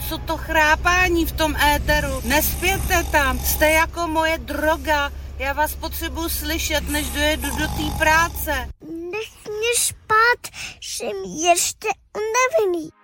co to chrápání v tom éteru? Nespěte tam, jste jako moje droga. Já vás potřebuji slyšet, než dojedu do té práce. Nech mě spát, jsem ještě unavený.